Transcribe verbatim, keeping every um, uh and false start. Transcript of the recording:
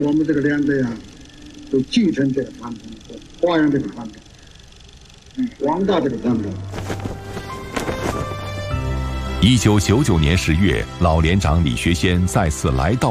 我们这个连队啊，就继承这个传统，发扬这个传统，嗯，广大这个传统。 一九九九年十月，老连长李学先再次来到